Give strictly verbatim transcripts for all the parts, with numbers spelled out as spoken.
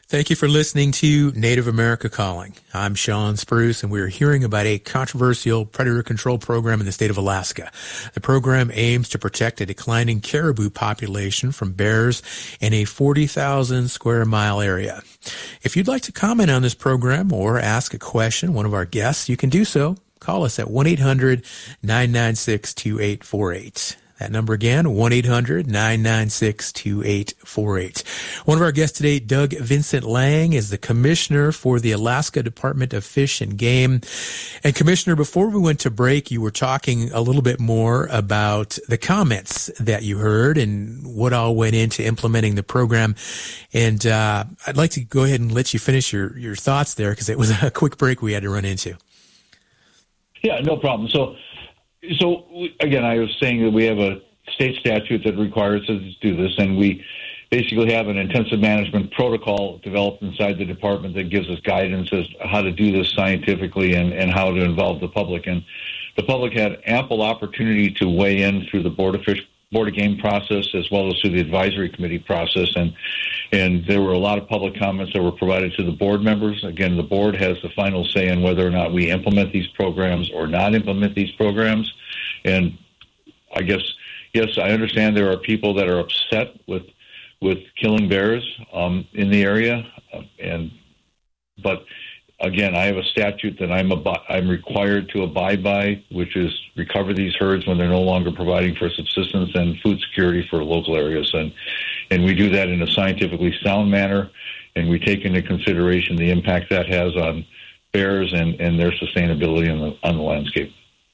Thank you for listening to Native America Calling. I'm Sean Spruce, and we're hearing about a controversial predator control program in the state of Alaska. The program aims to protect a declining caribou population from bears in a forty thousand square mile area. If you'd like to comment on this program or ask a question, one of our guests, you can do so. Call us at one eight hundred nine nine six two eight four eight. That number again, one eight hundred nine nine six two eight four eight. One of our guests today, Doug Vincent Lang, is the commissioner for the Alaska Department of Fish and Game. And Commissioner, before we went to break, you were talking a little bit more about the comments that you heard and what all went into implementing the program. And uh, I'd like to go ahead and let you finish your, your thoughts there, because it was a quick break we had to run into. Yeah, no problem. So, So, again, I was saying that we have a state statute that requires us to do this, and we basically have an intensive management protocol developed inside the department that gives us guidance as to how to do this scientifically and, and how to involve the public. And the public had ample opportunity to weigh in through the Board of Fish, Board of Game process, as well as through the advisory committee process. And and there were a lot of public comments that were provided to the board members. Again, the board has the final say on whether or not we implement these programs or not implement these programs. And I guess, yes, I understand there are people that are upset with with killing bears um, in the area. Uh, and but again, I have a statute that I'm ab- I'm required to abide by, which is recover these herds when they're no longer providing for subsistence and food security for local areas. And and we do that in a scientifically sound manner, and we take into consideration the impact that has on bears and, and their sustainability on the, on the landscape.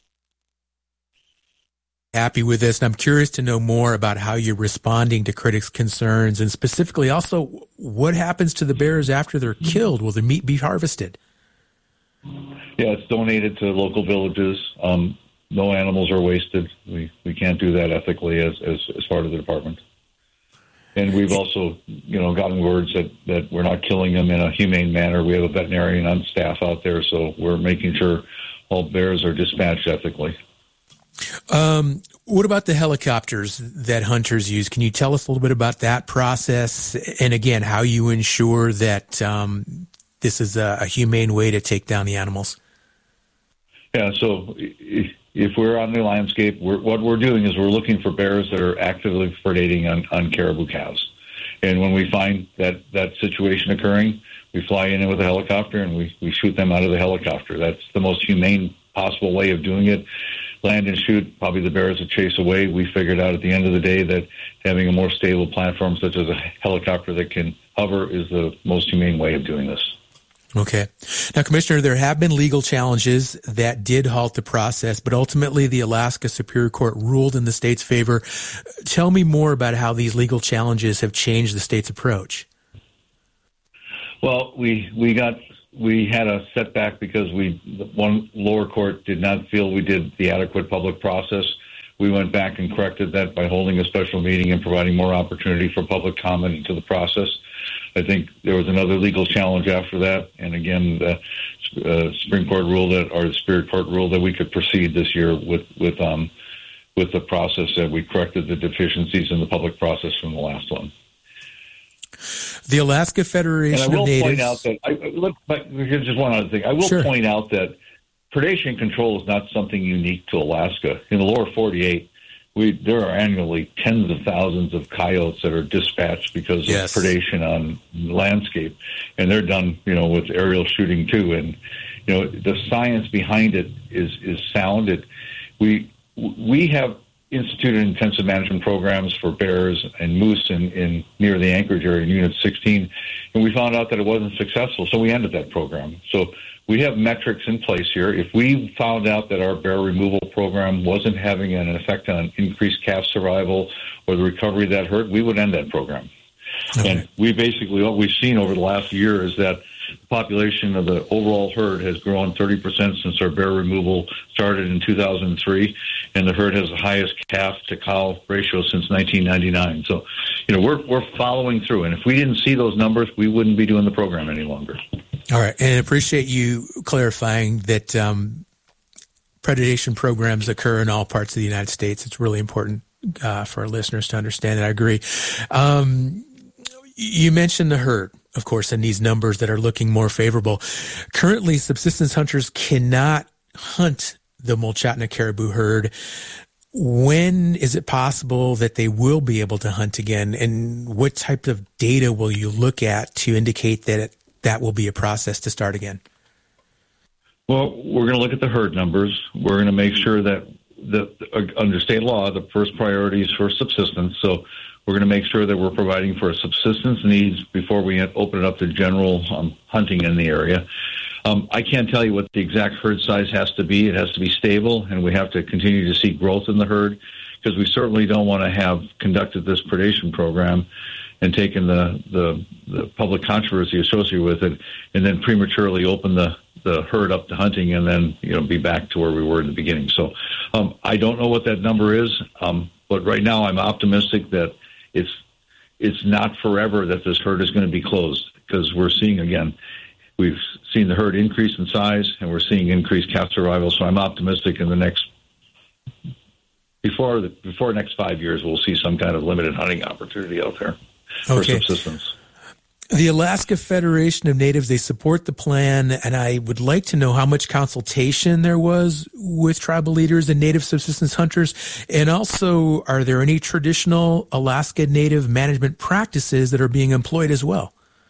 Happy with this, and I'm curious to know more about how you're responding to critics' concerns, and specifically also what happens to the bears after they're killed. Will the meat be harvested? Yeah, it's donated to local villages. Um, no animals are wasted. We we can't do that ethically as, as, as part of the department. And we've also, you know, gotten words that, that we're not killing them in a humane manner. We have a veterinarian on staff out there, so we're making sure all bears are dispatched ethically. Um, what about the helicopters that hunters use? Can you tell us a little bit about that process? And again, how you ensure that um, this is a, a humane way to take down the animals? Yeah, so if, if we're on the landscape, we're, what we're doing is we're looking for bears that are actively predating on, on caribou calves. And when we find that, that situation occurring, we fly in with a helicopter and we, we shoot them out of the helicopter. That's the most humane possible way of doing it. Land and shoot, probably the bears would chase away. We figured out at the end of the day that having a more stable platform, such as a helicopter that can hover, is the most humane way of doing this. Okay. Now, Commissioner, there have been legal challenges that did halt the process, but ultimately the Alaska Superior Court ruled in the state's favor. Tell me more about how these legal challenges have changed the state's approach. Well, we we got... We had a setback because we one lower court did not feel we did the adequate public process. We went back and corrected that by holding a special meeting and providing more opportunity for public comment into the process. I think there was another legal challenge after that, and again, the uh, Supreme Court ruled that, or the Superior Court ruled that we could proceed this year with with um with the process, that we corrected the deficiencies in the public process from the last one. The Alaska Federation and I will of Natives. point out that, I, look, but here's just one other thing. I will Sure. point out that predation control is not something unique to Alaska. In the lower forty-eight, we there are annually tens of thousands of coyotes that are dispatched because Yes. of predation on landscape, and they're done, you know, with aerial shooting too. And you know, the science behind it is is sound. It we we have instituted intensive management programs for bears and moose in, in near the Anchorage area in Unit sixteen, and we found out that it wasn't successful, so we ended that program. So we have metrics in place here. If we found out that our bear removal program wasn't having an effect on increased calf survival or the recovery of that herd, we would end that program. Okay. And we basically, what we've seen over the last year is that the population of the overall herd has grown thirty percent since our bear removal started in two thousand three, and the herd has the highest calf to cow ratio since nineteen ninety-nine. So, you know, we're we're following through, and if we didn't see those numbers, we wouldn't be doing the program any longer. All right, and I appreciate you clarifying that um, predation programs occur in all parts of the United States. It's really important uh, for our listeners to understand that. I agree. Um, you mentioned the herd. of course, in these numbers that are looking more favorable. Currently, subsistence hunters cannot hunt the Mulchatna caribou herd. When is it possible that they will be able to hunt again? And what type of data will you look at to indicate that it, that will be a process to start again? Well, we're going to look at the herd numbers. We're going to make sure that the, under state law, the first priority is for subsistence. So we're going to make sure that we're providing for subsistence needs before we open it up to general um, hunting in the area. Um, I can't tell you what the exact herd size has to be. It has to be stable, and we have to continue to see growth in the herd, because we certainly don't want to have conducted this predation program and taken the, the, the public controversy associated with it and then prematurely open the, the herd up to hunting and then, you know, be back to where we were in the beginning. So um, I don't know what that number is, um, but right now I'm optimistic that it's it's not forever that this herd is going to be closed, because we're seeing, again, we've seen the herd increase in size and we're seeing increased calf survival. So I'm optimistic in the next, before the before the next five years, we'll see some kind of limited hunting opportunity out there for okay. subsistence. The Alaska Federation of Natives, they support the plan, and I would like to know how much consultation there was with tribal leaders and native subsistence hunters. And also, are there any traditional Alaska Native management practices that are being employed as well?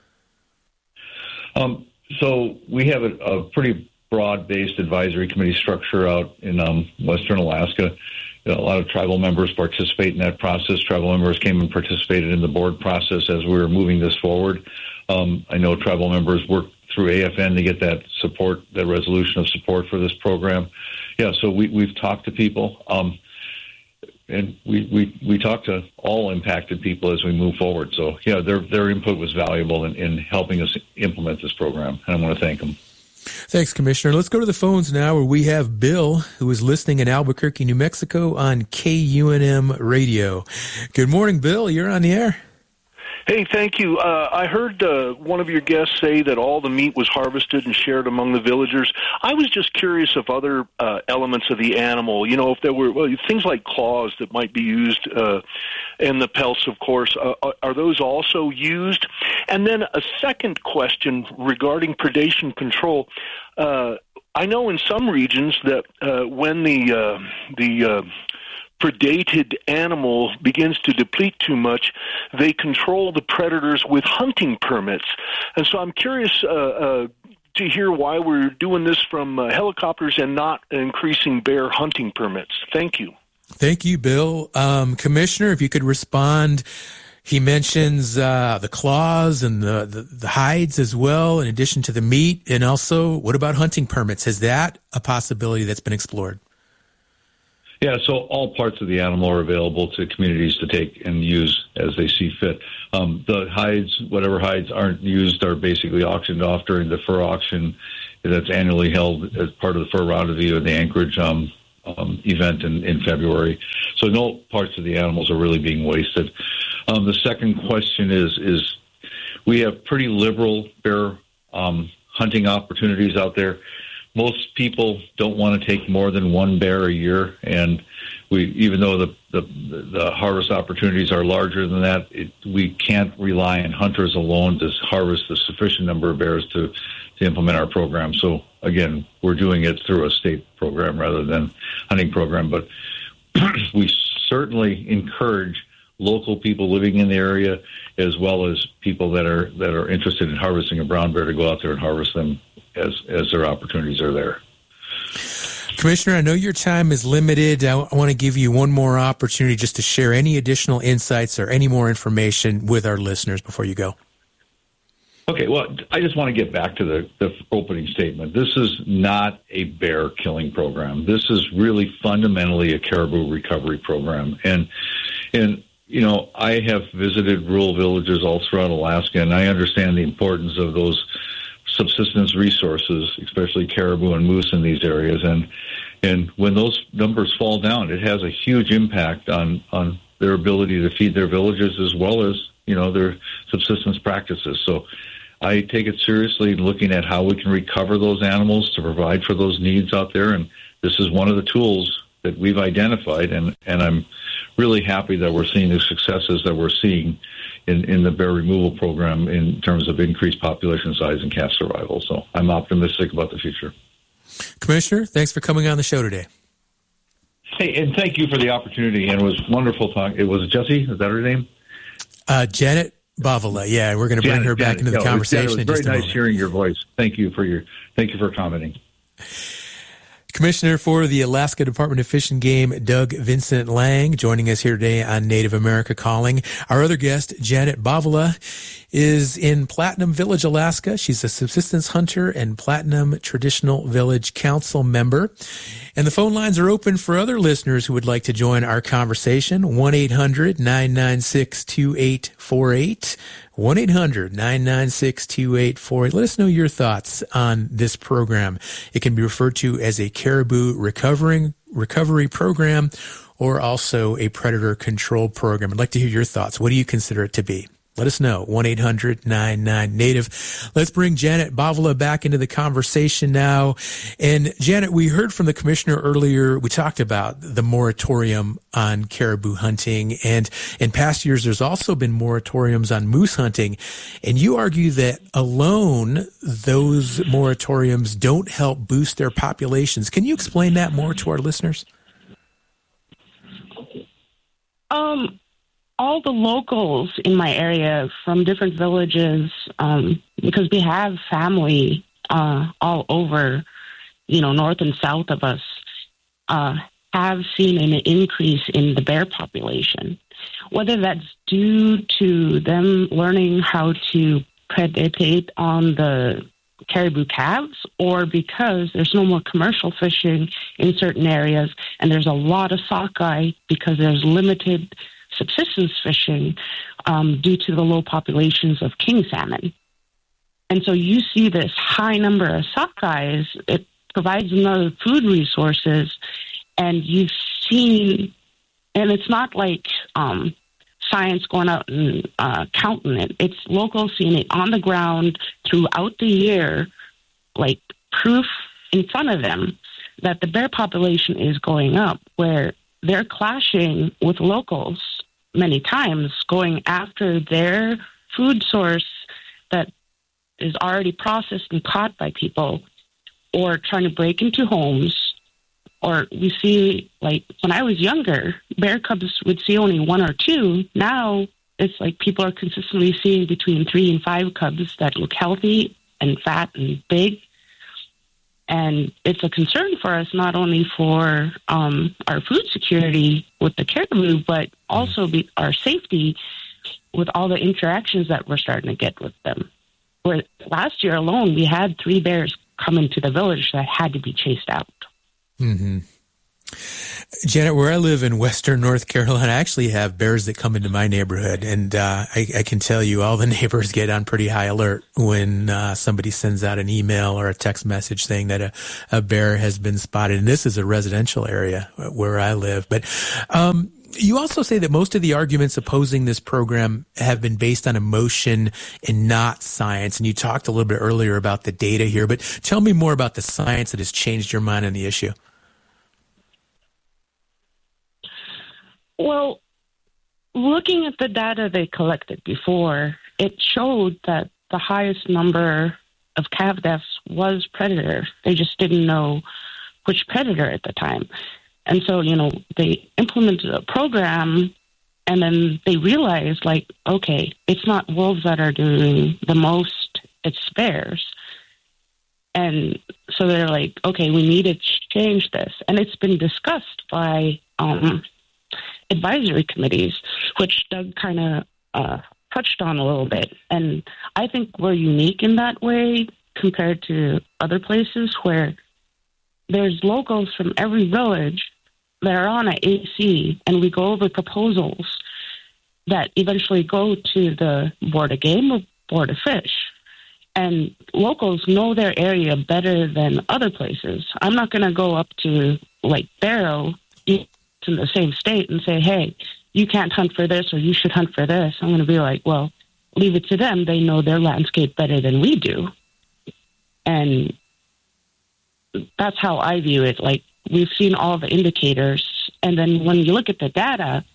Um, so we have a, a pretty broad-based advisory committee structure out in um, Western Alaska. You know, a lot of tribal members participate in that process. Tribal members came and participated in the board process as we were moving this forward. Um, I know tribal members worked through A F N to get that support, that resolution of support for this program. Yeah, so we, we've talked to people, um, and we, we, we talked to all impacted people as we move forward. So, yeah, their their input was valuable in, in helping us implement this program, and I want to thank them. Thanks, Commissioner. Let's go to the phones now, where we have Bill, who is listening in Albuquerque, New Mexico on K U N M radio. Good morning, Bill. You're on the air. Hey, thank you. Uh, I heard uh, one of your guests say that all the meat was harvested and shared among the villagers. I was just curious of other uh, elements of the animal. You know, if there were well, things like claws that might be used, uh, and the pelts, of course. Uh, are those also used? And then a second question regarding predation control. Uh, I know in some regions that uh, when the uh, the uh, predated animal begins to deplete too much, they control the predators with hunting permits. And so I'm curious uh, uh, to hear why we're doing this from uh, helicopters and not increasing bear hunting permits. Thank you. Thank you, Bill. Um, Commissioner, if you could respond. He mentions uh, the claws and the, the, the hides as well, in addition to the meat. And also, what about hunting permits? Is that a possibility that's been explored? Yeah, so all parts of the animal are available to communities to take and use as they see fit. Um, the hides, whatever hides aren't used, are basically auctioned off during the fur auction that's annually held as part of the Fur Rendezvous and the Anchorage um, um, event in, in February. So no parts of the animals are really being wasted. Um, the second question is, is we have pretty liberal bear um, hunting opportunities out there. Most people don't want to take more than one bear a year, and we, even though the the, the harvest opportunities are larger than that, it, we can't rely on hunters alone to harvest a sufficient number of bears to, to implement our program. So again, we're doing it through a state program rather than hunting program, but we certainly encourage local people living in the area, as well as people that are that are interested in harvesting a brown bear, to go out there and harvest them as as their opportunities are there. Commissioner, I know your time is limited. I, I want to give you one more opportunity just to share any additional insights or any more information with our listeners before you go. Okay, well, I just want to get back to the, the opening statement. This is not a bear killing program. This is really fundamentally a caribou recovery program. And, and you know, I have visited rural villages all throughout Alaska, and I understand the importance of those subsistence resources, especially caribou and moose in these areas. And and when those numbers fall down, it has a huge impact on, on their ability to feed their villages, as well as, you know, their subsistence practices. So I take it seriously in looking at how we can recover those animals to provide for those needs out there. And this is one of the tools that we've identified, and, and I'm really happy that we're seeing the successes that we're seeing in, in the bear removal program in terms of increased population size and calf survival. So I'm optimistic about the future. Commissioner, thanks for coming on the show today. Hey, and thank you for the opportunity. And it was wonderful talking. It was Jesse, is that her name? Uh, Janet Bavola. Yeah, we're going to bring Janet, her back Janet. into the no, conversation. It was, in very just a nice moment. hearing your voice. Thank you for your. Thank you for commenting. Commissioner for the Alaska Department of Fish and Game, Doug Vincent Lang, joining us here today on Native America Calling. Our other guest, Janet Bavola, is in Platinum Village, Alaska. She's a subsistence hunter and Platinum Traditional Village Council member. And the phone lines are open for other listeners who would like to join our conversation. one eight hundred nine nine six two eight four eight. one eight hundred nine nine six two eight four eight. Let us know your thoughts on this program. It can be referred to as a caribou recovering recovery program or also a predator control program. I'd like to hear your thoughts. What do you consider it to be? Let us know. one eight hundred nine nine Native. Let's bring Janet Bavola back into the conversation now. And Janet, we heard from the commissioner earlier. We talked about the moratorium on caribou hunting. And in past years, there's also been moratoriums on moose hunting. And you argue that alone, those moratoriums don't help boost their populations. Can you explain that more to our listeners? Um, all the locals in my area from different villages, um, because we have family uh, all over, you know, north and south of us, uh, have seen an increase in the bear population. Whether that's due to them learning how to predate on the caribou calves or because there's no more commercial fishing in certain areas and there's a lot of sockeye because there's limited subsistence fishing um, due to the low populations of king salmon. And so you see this high number of sockeyes. It provides another food resources, and you've seen, and it's not like um, science going out and uh, counting it. It's locals seeing it on the ground throughout the year, like proof in front of them that the bear population is going up, where they're clashing with locals many times, going after their food source that is already processed and caught by people, or trying to break into homes. Or we see, like, when I was younger, bear cubs would see only one or two. Now it's like people are consistently seeing between three and five cubs that look healthy and fat and big. And it's a concern for us, not only for um, our food security with the caribou, but also be our safety with all the interactions that we're starting to get with them. Where last year alone, we had three bears come into the village that had to be chased out. Mm-hmm. Janet, where I live in western North Carolina, I actually have bears that come into my neighborhood, and uh, I, I can tell you all the neighbors get on pretty high alert when uh, somebody sends out an email or a text message saying that a, a bear has been spotted. And this is a residential area where I live. But um, you also say that most of the arguments opposing this program have been based on emotion and not science. And you talked a little bit earlier about the data here, but tell me more about the science that has changed your mind on the issue. Well, looking at the data they collected before, it showed that the highest number of calf deaths was predator. They just didn't know which predator at the time. And so, you know, they implemented a program, and then they realized, like, okay, it's not wolves that are doing the most, it's bears. And so they're like, okay, we need to change this. And it's been discussed by um, advisory committees, which Doug kind of uh, touched on a little bit. And I think we're unique in that way compared to other places where there's locals from every village that are on an A C, and we go over proposals that eventually go to the Board of Game or Board of Fish. And locals know their area better than other places. I'm not going to go up to, like, Barrow in the same state and say, hey, you can't hunt for this or you should hunt for this. I'm going to be like, well, leave it to them. They know their landscape better than we do. And that's how I view it. Like, we've seen all the indicators, and then when you look at the data,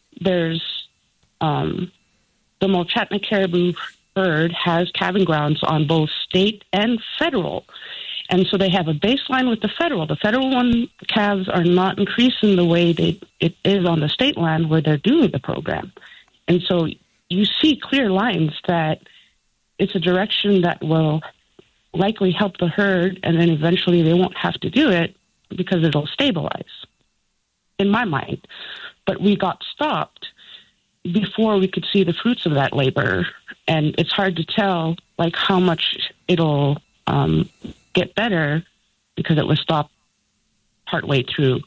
there's um, the Mulchatna caribou herd has calving grounds on both state and federal. And so they have a baseline with the federal. The federal one calves are not increasing the way they, it is on the state land where they're doing the program. And so you see clear lines that it's a direction that will likely help the herd, and then eventually they won't have to do it because it'll stabilize, in my mind. But we got stopped before we could see the fruits of that labor, and it's hard to tell like how much it'll um, get better because it was stopped partway through.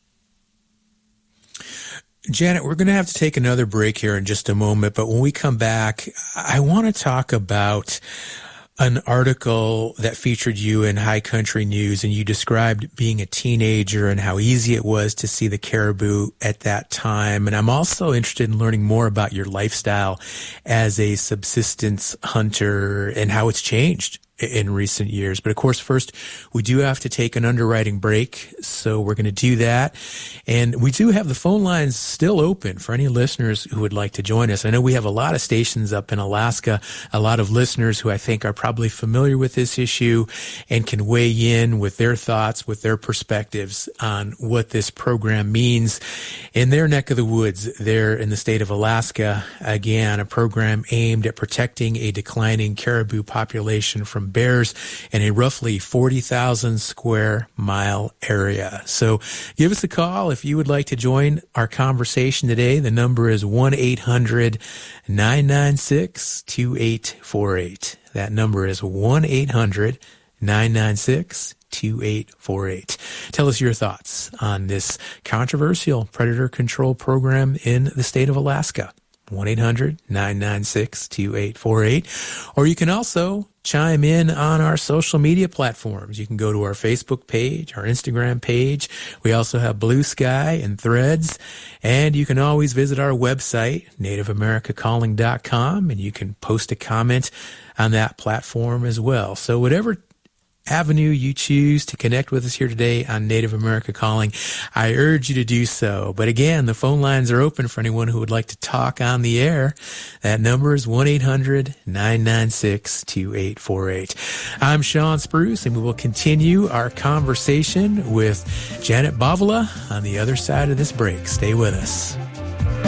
Janet, we're going to have to take another break here in just a moment, but when we come back, I want to talk about an article that featured you in High Country News, and you described being a teenager and how easy it was to see the caribou at that time. And I'm also interested in learning more about your lifestyle as a subsistence hunter and how it's changed in recent years. But of course, first, we do have to take an underwriting break, so we're going to do that. And we do have the phone lines still open for any listeners who would like to join us. I know we have a lot of stations up in Alaska, a lot of listeners who I think are probably familiar with this issue and can weigh in with their thoughts, with their perspectives on what this program means in their neck of the woods there in the state of Alaska. Again, a program aimed at protecting a declining caribou population from bears in a roughly forty thousand square mile area. So give us a call if you would like to join our conversation today. The number is one eight hundred nine nine six two eight four eight. That number is one eight hundred nine nine six two eight four eight. Tell us your thoughts on this controversial predator control program in the state of Alaska. one eight hundred nine nine six two eight four eight. Or you can also chime in on our social media platforms. You can go to our Facebook page, our Instagram page. We also have Blue Sky and Threads. And you can always visit our website, native america calling dot com, and you can post a comment on that platform as well. So whatever avenue you choose to connect with us here today on Native America Calling, I urge you to do so. But again, the phone lines are open for anyone who would like to talk on the air. That number is one eight hundred nine nine six two eight four eight. I'm Sean Spruce, and we will continue our conversation with Janet Bovala on the other side of this break. Stay with us.